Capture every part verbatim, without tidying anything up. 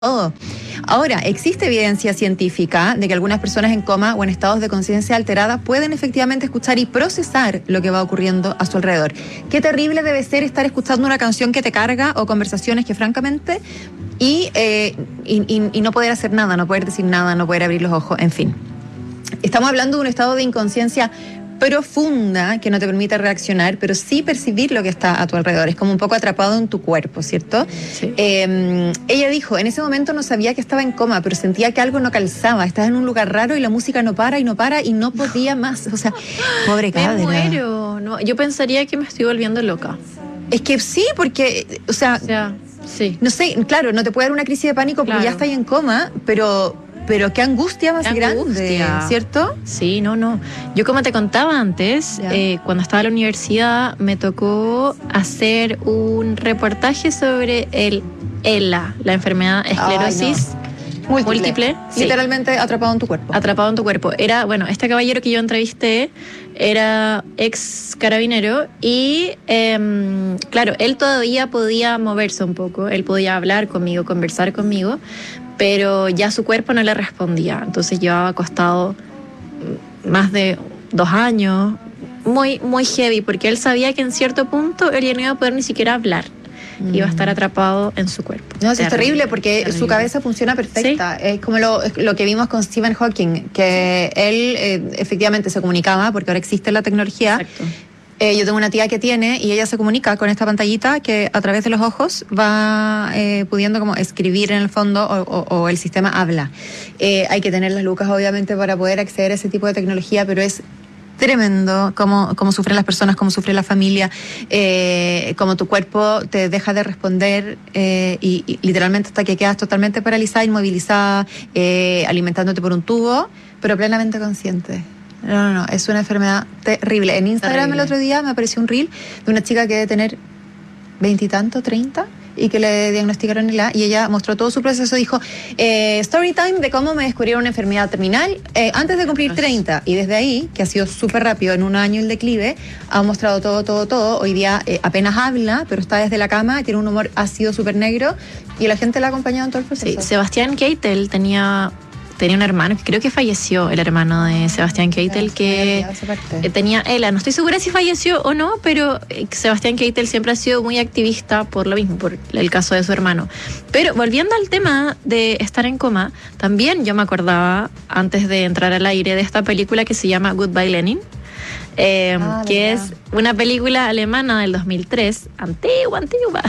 todo. Ahora, existe evidencia científica de que algunas personas en coma o en estados de conciencia alterada pueden efectivamente escuchar y procesar lo que va ocurriendo a su alrededor. Qué terrible debe ser estar escuchando una canción que te carga o conversaciones que francamente y, eh, y, y, y no poder hacer nada, no poder decir nada, no poder abrir los ojos, en fin. Estamos hablando de un estado de inconsciencia profunda que no te permite reaccionar, pero sí percibir lo que está a tu alrededor. Es como un poco atrapado en tu cuerpo, ¿cierto? Sí. Eh, ella dijo, en ese momento no sabía que estaba en coma, pero sentía que algo no calzaba. Estás en un lugar raro y la música no para y no para y no podía más. O sea, pobre cadera. Me muero. No, yo pensaría que me estoy volviendo loca. Es que sí, porque, o sea, O sea, sí. no sé, claro, no te puede dar una crisis de pánico porque Claro. ya estás en coma, pero... Pero qué angustia más Qué grande, angustia. ¿cierto? Sí, no, no. Yo como te contaba antes, Ya. eh, cuando estaba en la universidad me tocó hacer un reportaje sobre el ELA, la enfermedad esclerosis múltiple. Sí. Literalmente atrapado en tu cuerpo. Atrapado en tu cuerpo. Era, bueno, este caballero que yo entrevisté era ex carabinero y, eh, claro, él todavía podía moverse un poco, él podía hablar conmigo, conversar conmigo, pero ya su cuerpo no le respondía. Entonces llevaba acostado más de dos años, muy, muy heavy, porque él sabía que en cierto punto él ya no iba a poder ni siquiera hablar. Mm. Iba a estar atrapado en su cuerpo. No, eso es terrible porque terrible. su cabeza funciona perfecta. Sí. Es como lo, lo que vimos con Stephen Hawking, que él eh, efectivamente se comunicaba, porque ahora existe la tecnología. Exacto. Eh, yo tengo una tía que tiene y ella se comunica con esta pantallita que a través de los ojos va eh, pudiendo como escribir en el fondo o, o, o el sistema habla. Eh, hay que tener las lucas obviamente para poder acceder a ese tipo de tecnología, pero es tremendo cómo, cómo sufren las personas, cómo sufre la familia, eh, cómo tu cuerpo te deja de responder eh, y, y literalmente hasta que quedas totalmente paralizada, inmovilizada, eh, alimentándote por un tubo, pero plenamente consciente. No, no, no, es una enfermedad terrible. En Instagram terrible. El otro día me apareció un reel de una chica que debe tener veintitantos, treinta, y que le diagnosticaron el A, y ella mostró todo su proceso, dijo, eh, story time de cómo me descubrieron una enfermedad terminal eh, antes de cumplir treinta, y desde ahí, que ha sido súper rápido, en un año el declive, ha mostrado todo, todo, todo. Hoy día eh, apenas habla, pero está desde la cama, tiene un humor ácido súper negro, y la gente la ha acompañado en todo el proceso. Sí, Sebastián Keitel tenía... Tenía un hermano, que creo que falleció, el hermano de Sebastián Keitel, que tenía ELA. No estoy segura si falleció o no, pero Sebastián Keitel siempre ha sido muy activista por lo mismo, por el caso de su hermano. Pero volviendo al tema de estar en coma, también yo me acordaba, antes de entrar al aire, de esta película que se llama Goodbye Lenin, eh, ah, que verdad. Es una película alemana del dos mil tres, antigua, antigua,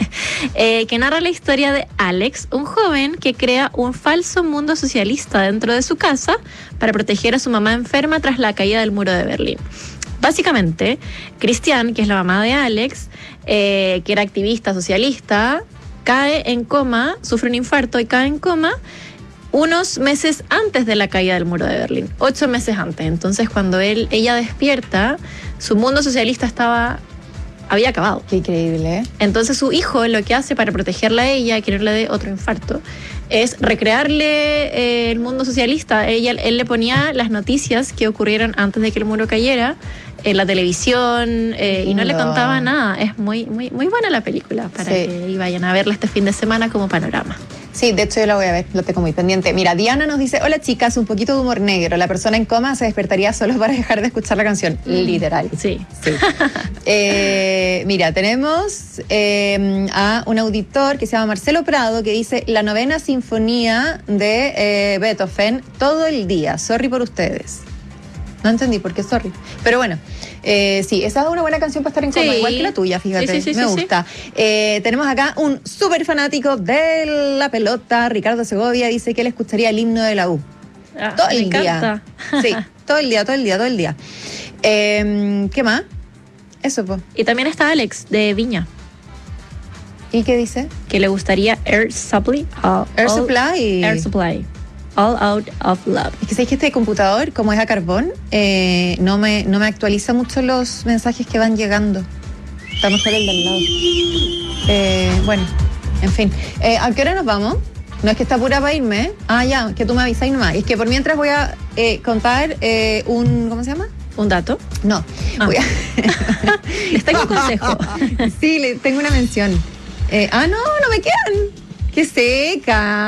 eh, que narra la historia de Alex, un joven que crea un falso mundo socialista dentro de su casa para proteger a su mamá enferma tras la caída del muro de Berlín. Básicamente, Christian, que es la mamá de Alex, eh, que era activista socialista, cae en coma, sufre un infarto y cae en coma unos meses antes de la caída del muro de Berlín, ocho meses antes. Entonces, cuando él, ella despierta, su mundo socialista estaba, había acabado. Qué increíble, ¿eh? Entonces, su hijo lo que hace para protegerla a ella, que no le dé otro infarto, es recrearle eh, el mundo socialista. Ella, él le ponía las noticias que ocurrieron antes de que el muro cayera en la televisión eh, y no le contaba nada. Es muy, muy, muy buena la película para sí. que vayan a verla este fin de semana como panorama. Sí, de hecho yo la voy a ver, lo tengo muy pendiente. Mira, Diana nos dice, hola chicas, un poquito de humor negro. La persona en coma se despertaría solo para dejar de escuchar la canción. Mm. Literal. Sí. sí. eh, mira, tenemos eh, a un auditor que se llama Marcelo Prado que dice, la novena sinfonía de eh, Beethoven todo el día. Sorry por ustedes. No entendí por qué sorry. Pero bueno, eh, sí, esa es una buena canción para estar en coma, sí. Igual que la tuya, fíjate, sí, sí, sí, me sí, gusta. Sí. Eh, tenemos acá un súper fanático de la pelota, Ricardo Segovia, dice que él escucharía el himno de la U. Ah, todo me el encanta. día. Sí, todo el día, todo el día, todo el día. Eh, ¿Qué más? Eso, pues. Y también está Alex, de Viña. ¿Y qué dice? Que le gustaría Air Supply. Uh, Air Supply. Air Supply. All Out of Love. Es que sabéis que este computador, como es a carbón, eh, no, me, no me actualiza mucho los mensajes que van llegando. Está mejor el del lado. Eh, bueno, en fin. Eh, ¿A qué hora nos vamos? No es que está pura para irme, ¿eh? Ah, ya, que tú me avisáis nomás. Es que por mientras voy a eh, contar eh, un... ¿Cómo se llama? ¿Un dato? No. Ah. Voy a... Les tengo un consejo. Sí, le tengo una mención. Eh, ah, no, no me quedan. ¡Qué seca!